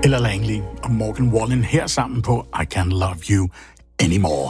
Ella Langley og Morgan Wallen her sammen på I Can't Love You Anymore.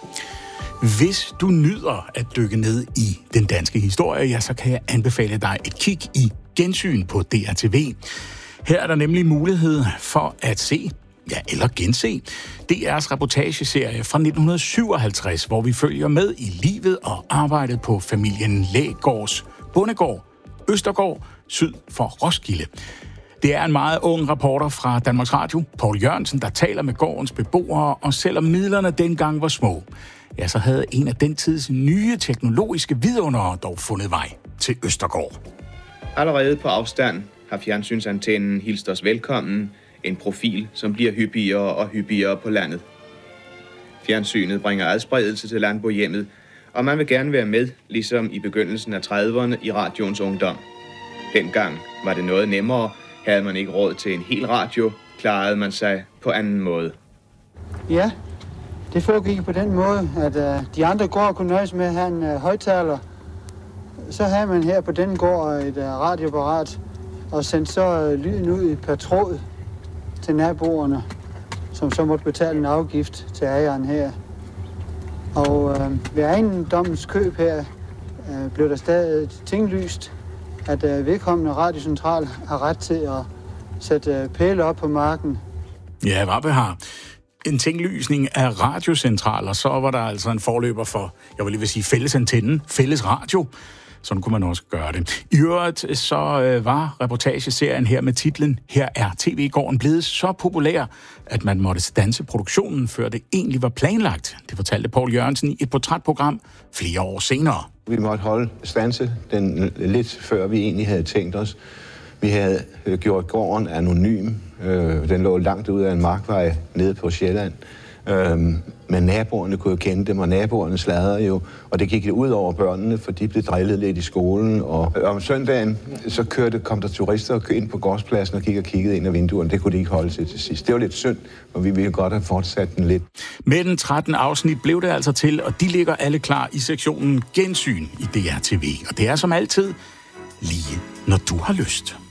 Hvis du nyder at dykke ned i den danske historie, ja, så kan jeg anbefale dig et kig i Gensyn på DRTV. Her er der nemlig mulighed for at se, ja, eller gense DR's reportageserie fra 1957, hvor vi følger med i livet og arbejdet på familien Lægårds bondegård Østergård syd for Roskilde. Det er en meget ung reporter fra Danmarks Radio, Poul Jørgensen, der taler med gårdens beboere, og selvom midlerne dengang var små, ja, så havde en af den tids nye teknologiske vidundere dog fundet vej til Østergård. Allerede på afstand har fjernsynsantennen hilst os velkommen, en profil, som bliver hyppigere og hyppigere på landet. Fjernsynet bringer adspredelse til landbohjemmet, og man vil gerne være med, ligesom i begyndelsen af 30'erne i radioens ungdom. Dengang var det noget nemmere. Havde man ikke råd til en hel radio, klarede man sig på anden måde. Ja, det foregik på den måde, at de andre gårde kunne nøjes med at have en højttaler. Så havde man her på den gård et radioapparat, og sendte så lyden ud per tråd til naboerne, som så måtte betale en afgift til ejeren her. Og ved ejendommens køb her blev der stadig tinglyst, at vedkommende radiocentral har ret til at sætte pæle op på marken. Ja, hvad har en tinglysning af radiocentraler, så var der altså en forløber for, jeg vil lige sige, fælles antennen, fælles radio. Sådan kunne man også gøre det. I øvrigt så var reportageserien her med titlen Her er TV-gården blevet så populær, at man måtte standse produktionen, før det egentlig var planlagt. Det fortalte Poul Jørgensen i et portrætprogram flere år senere. Vi måtte standse den lidt før vi egentlig havde tænkt os. Vi havde gjort gården anonym. Den lå langt ud af en markvej nede på Sjælland. Men naboerne kunne jo kende dem, og naboerne sladrede jo. Og det gik ud over børnene, for de blev drillet lidt i skolen. Og om søndagen, så kom der turister ind på gårdspladsen og kiggede ind ad vinduerne. Det kunne de ikke holde til sidst. Det var lidt synd, og vi ville godt have fortsat den lidt. Med den 13 afsnit blev det altså til, og de ligger alle klar i sektionen Gensyn i DRTV. Og det er som altid lige når du har lyst.